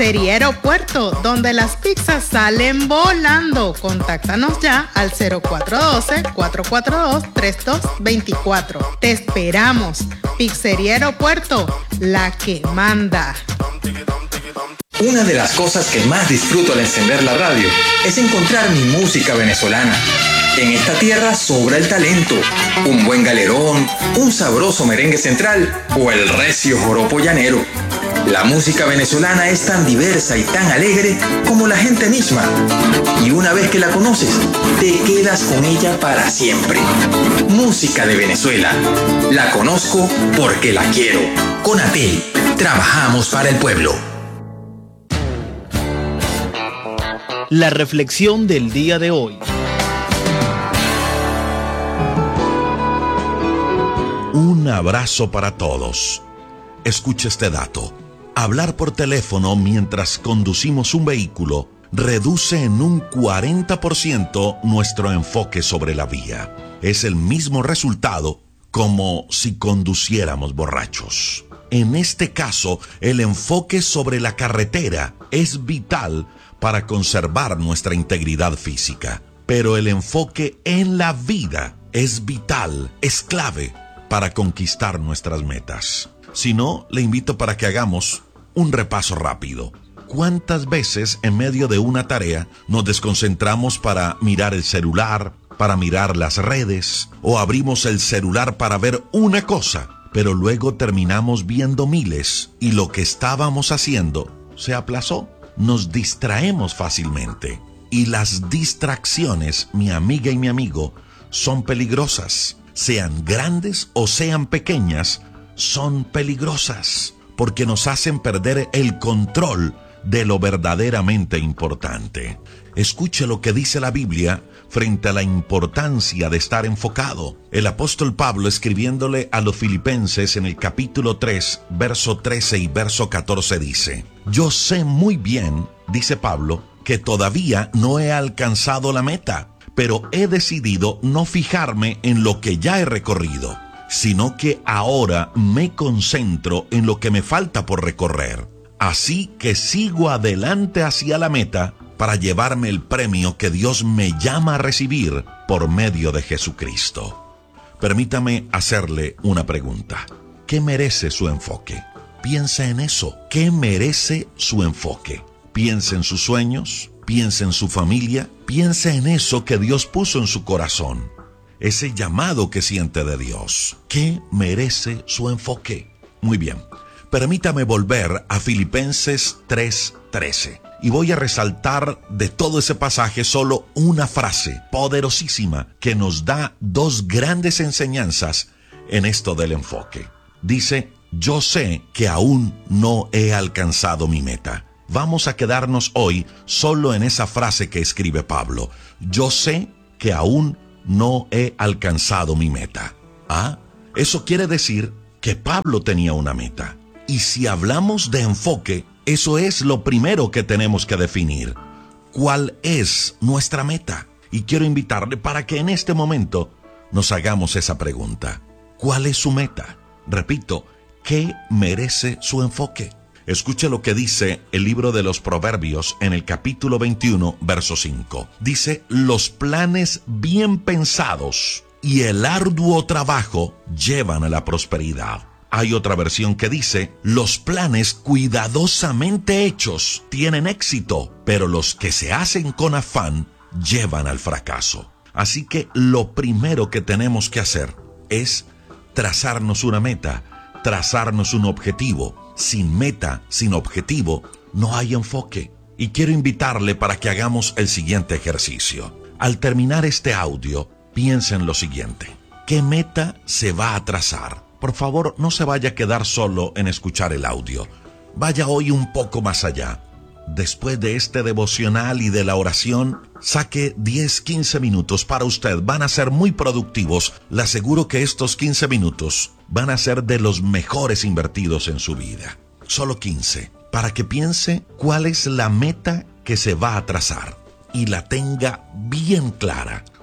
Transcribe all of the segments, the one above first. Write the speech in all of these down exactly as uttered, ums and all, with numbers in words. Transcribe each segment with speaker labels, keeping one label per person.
Speaker 1: Pizzería Aeropuerto, donde las pizzas salen volando. Contáctanos ya al cero cuatro uno dos, cuatro cuatro dos, tres dos dos cuatro. Te esperamos. Pizzería Aeropuerto, la que manda.
Speaker 2: Una de las cosas que más disfruto al encender la radio es encontrar mi música venezolana. En esta tierra sobra el talento, un buen galerón, un sabroso merengue central o el recio joropo llanero. La música venezolana es tan diversa y tan alegre como la gente misma. Y una vez que la conoces, te quedas con ella para siempre. Música de Venezuela. La conozco porque la quiero. Conatel, trabajamos para el pueblo.
Speaker 3: La reflexión del día de hoy. Un abrazo para todos. Escucha este dato. Hablar por teléfono mientras conducimos un vehículo reduce en un cuarenta por ciento nuestro enfoque sobre la vía. Es el mismo resultado como si conduciéramos borrachos. En este caso, el enfoque sobre la carretera es vital para conservar nuestra integridad física. Pero el enfoque en la vida es vital, es clave para conquistar nuestras metas. Si no, le invito para que hagamos un repaso rápido. ¿Cuántas veces en medio de una tarea nos desconcentramos para mirar el celular, para mirar las redes, o abrimos el celular para ver una cosa, pero luego terminamos viendo miles y lo que estábamos haciendo se aplazó? Nos distraemos fácilmente. Y las distracciones, mi amiga y mi amigo, son peligrosas. Sean grandes o sean pequeñas, son peligrosas porque nos hacen perder el control de lo verdaderamente importante. Escuche lo que dice la Biblia frente a la importancia de estar enfocado. El apóstol Pablo, escribiéndole a los filipenses en el capítulo tres, verso trece y verso catorce, dice: yo sé muy bien, dice Pablo, que todavía no he alcanzado la meta, pero he decidido no fijarme en lo que ya he recorrido, sino que ahora me concentro en lo que me falta por recorrer. Así que sigo adelante hacia la meta para llevarme el premio que Dios me llama a recibir por medio de Jesucristo. Permítame hacerle una pregunta. ¿Qué merece su enfoque? Piensa en eso. ¿Qué merece su enfoque? Piensa en sus sueños, piensa en su familia, piensa en eso que Dios puso en su corazón. Ese llamado que siente de Dios. ¿Qué merece su enfoque? Muy bien. Permítame volver a Filipenses tres trece. Y voy a resaltar de todo ese pasaje solo una frase poderosísima que nos da dos grandes enseñanzas en esto del enfoque. Dice: yo sé que aún no he alcanzado mi meta. Vamos a quedarnos hoy solo en esa frase que escribe Pablo. Yo sé que aún no he alcanzado mi meta. Ah, eso quiere decir que Pablo tenía una meta. Y si hablamos de enfoque, eso es lo primero que tenemos que definir. ¿Cuál es nuestra meta? Y quiero invitarle para que en este momento nos hagamos esa pregunta. ¿Cuál es su meta? Repito, ¿qué merece su enfoque? Escuche lo que dice el libro de los Proverbios en el capítulo veintiuno, verso cinco. Dice: los planes bien pensados y el arduo trabajo llevan a la prosperidad. Hay otra versión que dice: los planes cuidadosamente hechos tienen éxito, pero los que se hacen con afán llevan al fracaso. Así que lo primero que tenemos que hacer es trazarnos una meta, trazarnos un objetivo. Sin meta, sin objetivo, no hay enfoque. Y quiero invitarle para que hagamos el siguiente ejercicio. Al terminar este audio, piensa en lo siguiente. ¿Qué meta se va a trazar? Por favor, no se vaya a quedar solo en escuchar el audio. Vaya hoy un poco más allá. Después de este devocional y de la oración, saque diez, quince minutos para usted. Van a ser muy productivos. Le aseguro que estos quince minutos van a ser de los mejores invertidos en su vida. Solo quince, para que piense cuál es la meta que se va a trazar y la tenga bien clara.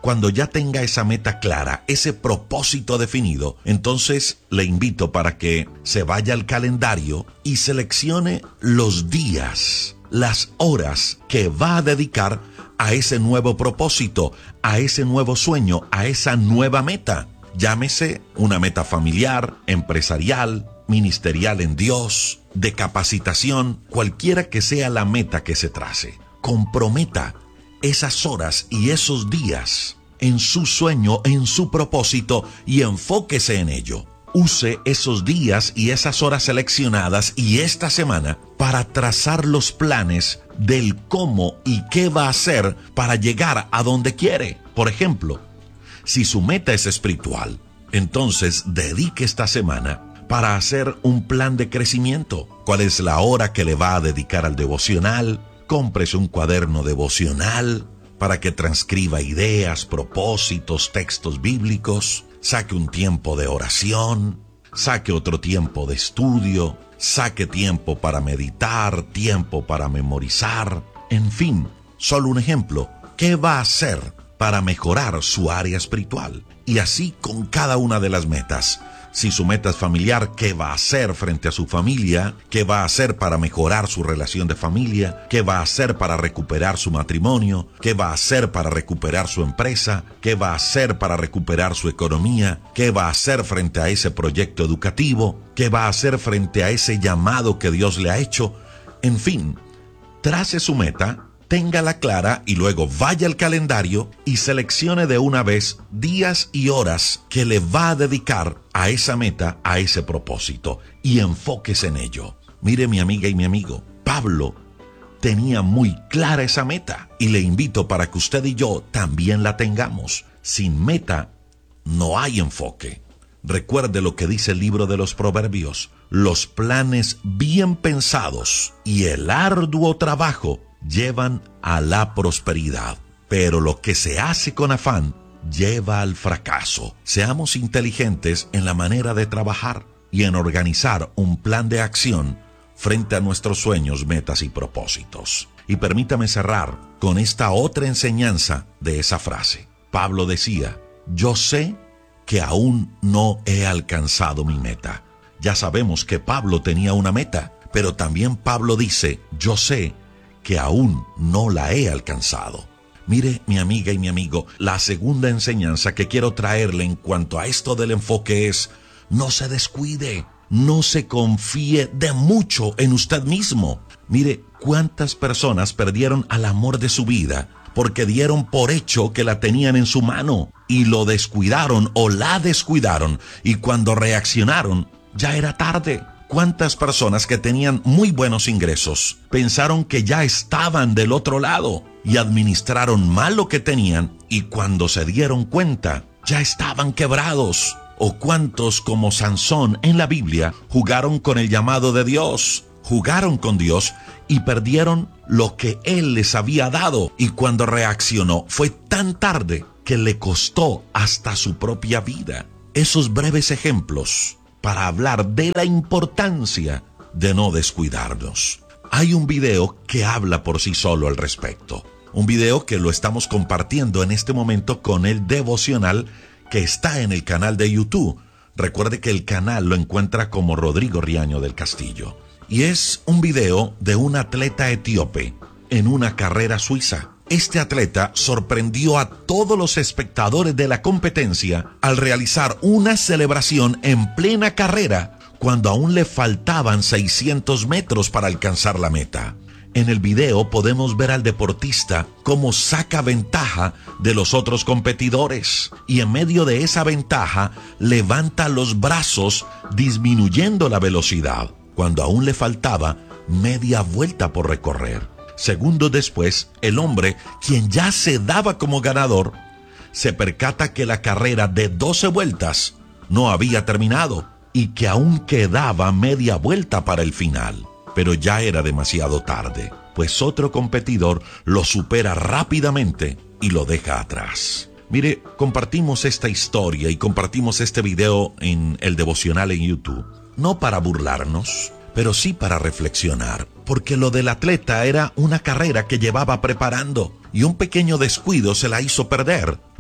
Speaker 3: cuando ya tenga esa meta clara, ese propósito definido, entonces le invito para que se vaya al calendario y seleccione los días, las horas que va a dedicar a ese nuevo propósito, a ese nuevo sueño, a esa nueva meta. Llámese una meta familiar, empresarial, ministerial en Dios, de capacitación, cualquiera que sea la meta que se trace. Comprometa esas horas y esos días en su sueño, en su propósito, y enfóquese en ello. Use esos días y esas horas seleccionadas y esta semana para trazar los planes del cómo y qué va a hacer para llegar a donde quiere. Por ejemplo, si su meta es espiritual, entonces dedique esta semana para hacer un plan de crecimiento. ¿Cuál es la hora que le va a dedicar al devocional? Cómprese un cuaderno devocional para que transcriba ideas, propósitos, textos bíblicos. Saque un tiempo de oración, saque otro tiempo de estudio, saque tiempo para meditar, tiempo para memorizar. En fin, solo un ejemplo. ¿Qué va a hacer para mejorar su área espiritual? Y así con cada una de las metas. Si su meta es familiar, ¿qué va a hacer frente a su familia? ¿Qué va a hacer para mejorar su relación de familia? ¿Qué va a hacer para recuperar su matrimonio? ¿Qué va a hacer para recuperar su empresa? ¿Qué va a hacer para recuperar su economía? ¿Qué va a hacer frente a ese proyecto educativo? ¿Qué va a hacer frente a ese llamado que Dios le ha hecho? En fin, trace su meta, téngala clara y luego vaya al calendario y seleccione de una vez días y horas que le va a dedicar a esa meta, a ese propósito, y enfóquese en ello. Mire, mi amiga y mi amigo, Pablo tenía muy clara esa meta y le invito para que usted y yo también la tengamos. Sin meta no hay enfoque. Recuerde lo que dice el libro de los Proverbios: los planes bien pensados y el arduo trabajo llevan a la prosperidad, pero lo que se hace con afán lleva al fracaso. Seamos inteligentes en la manera de trabajar y en organizar un plan de acción frente a nuestros sueños, metas y propósitos. Y permítame cerrar con esta otra enseñanza de esa frase. Pablo decía: yo sé que aún no he alcanzado mi meta. Ya sabemos que Pablo tenía una meta, pero también Pablo dice: yo sé que aún no la he alcanzado. Mire, mi amiga y mi amigo, la segunda enseñanza que quiero traerle en cuanto a esto del enfoque es: no se descuide, no se confíe de mucho en usted mismo. Mire, cuántas personas perdieron al amor de su vida porque dieron por hecho que la tenían en su mano y lo descuidaron o la descuidaron, y cuando reaccionaron ya era tarde. ¿Cuántas personas que tenían muy buenos ingresos pensaron que ya estaban del otro lado y administraron mal lo que tenían, y cuando se dieron cuenta ya estaban quebrados? ¿O cuántos, como Sansón en la Biblia, jugaron con el llamado de Dios, jugaron con Dios y perdieron lo que Él les había dado, y cuando reaccionó fue tan tarde que le costó hasta su propia vida? Esos breves ejemplos para hablar de la importancia de no descuidarnos. Hay un video que habla por sí solo al respecto. Un video que lo estamos compartiendo en este momento con el devocional que está en el canal de YouTube. Recuerde que el canal lo encuentra como Rodrigo Riaño del Castillo. Y es un video de un atleta etíope en una carrera suiza. Este atleta sorprendió a todos los espectadores de la competencia al realizar una celebración en plena carrera cuando aún le faltaban seiscientos metros para alcanzar la meta. En el video podemos ver al deportista cómo saca ventaja de los otros competidores, y en medio de esa ventaja levanta los brazos disminuyendo la velocidad cuando aún le faltaba media vuelta por recorrer. Segundos después, el hombre, quien ya se daba como ganador, se percata que la carrera de doce vueltas no había terminado y que aún quedaba media vuelta para el final. Pero ya era demasiado tarde, pues otro competidor lo supera rápidamente y lo deja atrás. Mire, compartimos esta historia y compartimos este video en el devocional en YouTube, no para burlarnos, pero sí para reflexionar, porque lo del atleta era una carrera que llevaba preparando y un pequeño descuido se la hizo perder.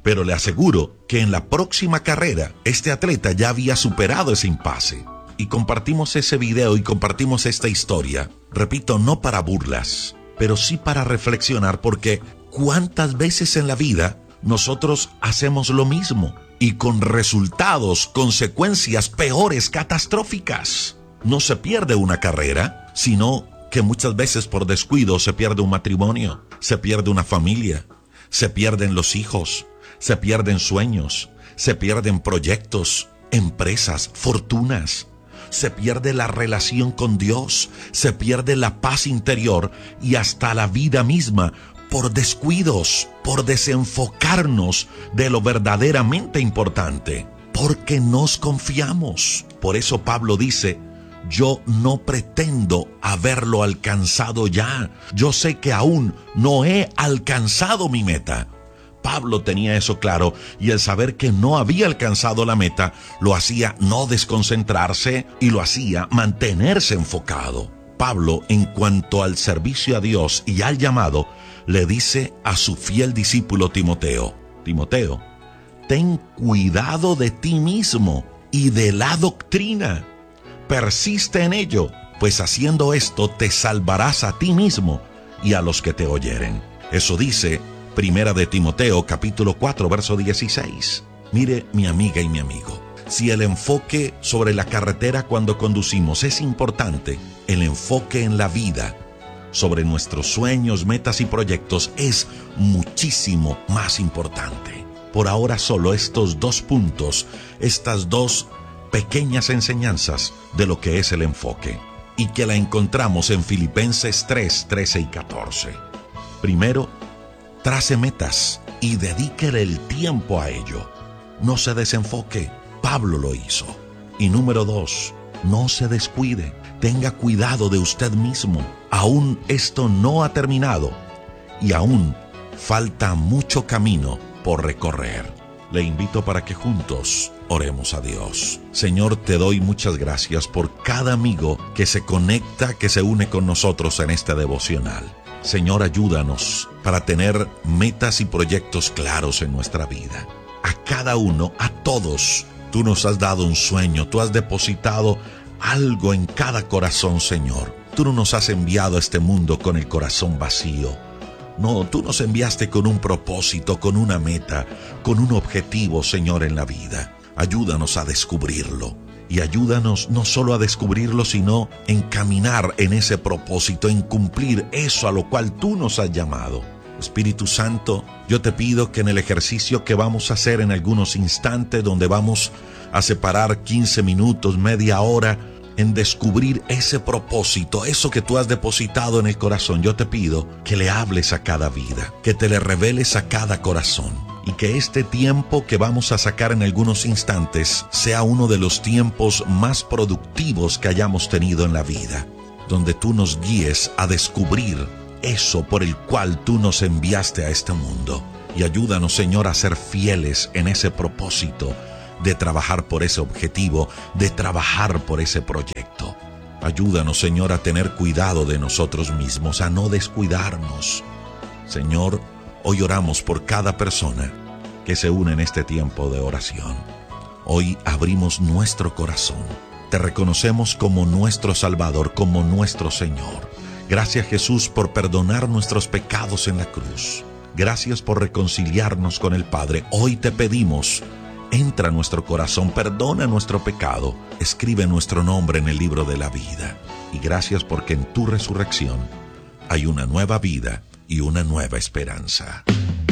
Speaker 3: Pero le aseguro que en la próxima carrera, este atleta ya había superado ese impasse. Y compartimos ese video y compartimos esta historia, repito, no para burlas, pero sí para reflexionar, porque ¿cuántas veces en la vida nosotros hacemos lo mismo? Y con resultados, consecuencias peores, catastróficas. No se pierde una carrera, sino que muchas veces por descuido se pierde un matrimonio, se pierde una familia, se pierden los hijos, se pierden sueños, se pierden proyectos, empresas, fortunas. Se pierde la relación con Dios, se pierde la paz interior y hasta la vida misma por descuidos, por desenfocarnos de lo verdaderamente importante, porque nos confiamos. Por eso Pablo dice: yo no pretendo haberlo alcanzado ya. Yo sé que aún no he alcanzado mi meta. Pablo tenía eso claro, y el saber que no había alcanzado la meta lo hacía no desconcentrarse y lo hacía mantenerse enfocado. Pablo, en cuanto al servicio a Dios y al llamado, le dice a su fiel discípulo Timoteo: Timoteo, ten cuidado de ti mismo y de la doctrina. Persiste en ello, pues haciendo esto te salvarás a ti mismo y a los que te oyeren. Eso dice Primera de Timoteo, capítulo cuatro, verso dieciséis. Mire, mi amiga y mi amigo, si el enfoque sobre la carretera cuando conducimos es importante, el enfoque en la vida, sobre nuestros sueños, metas y proyectos, es muchísimo más importante. Por ahora solo estos dos puntos, estas dos pequeñas enseñanzas de lo que es el enfoque, y que la encontramos en Filipenses tres, trece y catorce. Primero, trace metas y dedíquele el tiempo a ello. No se desenfoque. Pablo lo hizo. Y número dos, no se descuide. Tenga cuidado de usted mismo. Aún esto no ha terminado y aún falta mucho camino por recorrer. Le invito para que juntos oremos a Dios. Señor, te doy muchas gracias por cada amigo que se conecta, que se une con nosotros en este devocional. Señor, ayúdanos para tener metas y proyectos claros en nuestra vida. A cada uno, a todos, tú nos has dado un sueño, tú has depositado algo en cada corazón, Señor. Tú no nos has enviado a este mundo con el corazón vacío. No, tú nos enviaste con un propósito, con una meta, con un objetivo, Señor, en la vida. Ayúdanos a descubrirlo. Y ayúdanos no solo a descubrirlo, sino en caminar en ese propósito, en cumplir eso a lo cual tú nos has llamado. Espíritu Santo, yo te pido que en el ejercicio que vamos a hacer en algunos instantes, donde vamos a separar quince minutos, media hora, en descubrir ese propósito, eso que tú has depositado en el corazón, yo te pido que le hables a cada vida, que te le reveles a cada corazón. Y que este tiempo que vamos a sacar en algunos instantes sea uno de los tiempos más productivos que hayamos tenido en la vida, donde tú nos guíes a descubrir eso por el cual tú nos enviaste a este mundo. Y ayúdanos, Señor, a ser fieles en ese propósito de trabajar por ese objetivo, de trabajar por ese proyecto. Ayúdanos, Señor, a tener cuidado de nosotros mismos, a no descuidarnos. Señor, hoy oramos por cada persona que se une en este tiempo de oración. Hoy abrimos nuestro corazón. Te reconocemos como nuestro Salvador, como nuestro Señor. Gracias, Jesús, por perdonar nuestros pecados en la cruz. Gracias por reconciliarnos con el Padre. Hoy te pedimos, entra a nuestro corazón, perdona nuestro pecado, escribe nuestro nombre en el libro de la vida. Y gracias porque en tu resurrección hay una nueva vida y una nueva esperanza.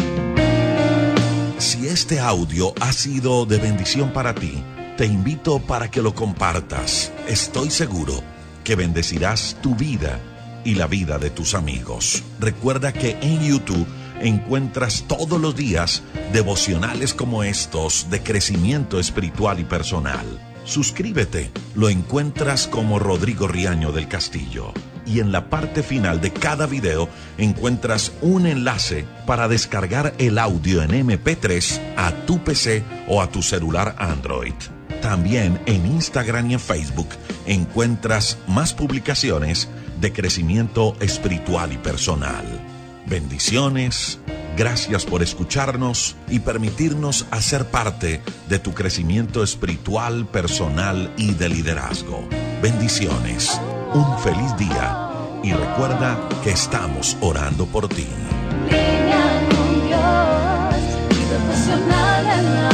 Speaker 3: Si este audio ha sido de bendición para ti, te invito para que lo compartas. Estoy seguro que bendecirás tu vida y la vida de tus amigos. Recuerda que en YouTube encuentras todos los días devocionales como estos de crecimiento espiritual y personal. Suscríbete, lo encuentras como Rodrigo Riaño del Castillo. Y en la parte final de cada video encuentras un enlace para descargar el audio en eme pe tres a tu pe ce o a tu celular Android. También en Instagram y en Facebook encuentras más publicaciones de crecimiento espiritual y personal. Bendiciones, Gracias por escucharnos y permitirnos hacer parte de tu crecimiento espiritual, personal y de liderazgo. Bendiciones, un feliz día y recuerda que estamos orando por ti.
Speaker 4: Línea con Dios, devocional en la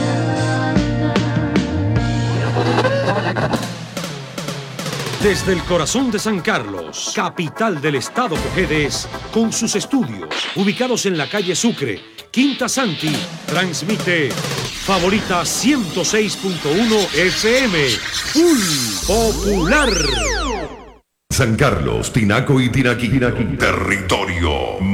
Speaker 4: mañana.
Speaker 5: Desde el corazón de San Carlos, capital del estado Cojedes, con sus estudios ubicados en la calle Sucre, Quinta Santi, transmite Favorita ciento seis punto uno F M, Full Popular.
Speaker 6: San Carlos, Tinaco y Tinaquí, territorio